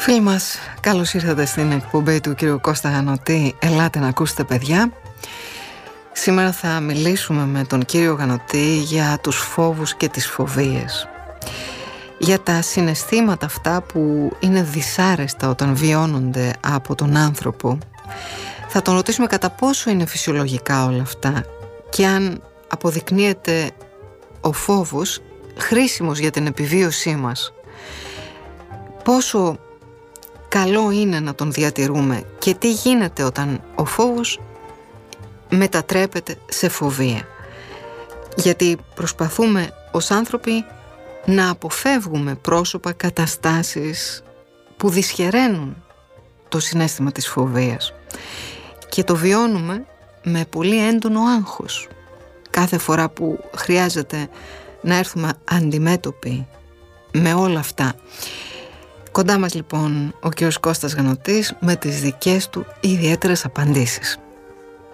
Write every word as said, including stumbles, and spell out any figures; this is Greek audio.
Φίλοι μας, καλώς ήρθατε στην εκπομπή του κύριου Κώστα Γανωτή. Ελάτε να ακούσετε, παιδιά. Σήμερα θα μιλήσουμε με τον κύριο Γανωτή για τους φόβους και τις φοβίες, για τα συναισθήματα αυτά που είναι δυσάρεστα όταν βιώνονται από τον άνθρωπο. Θα τον ρωτήσουμε κατά πόσο είναι φυσιολογικά όλα αυτά και αν αποδεικνύεται ο φόβος χρήσιμος για την επιβίωσή μας. Πόσο καλό είναι να τον διατηρούμε και τι γίνεται όταν ο φόβος μετατρέπεται σε φοβία. Γιατί προσπαθούμε ως άνθρωποι να αποφεύγουμε πρόσωπα, καταστάσεις που δυσχεραίνουν το συναίσθημα της φοβίας και το βιώνουμε με πολύ έντονο άγχος κάθε φορά που χρειάζεται να έρθουμε αντιμέτωποι με όλα αυτά. Κοντά μας λοιπόν ο κύριος Κώστας Γανωτής με τις δικές του ιδιαίτερες απαντήσεις.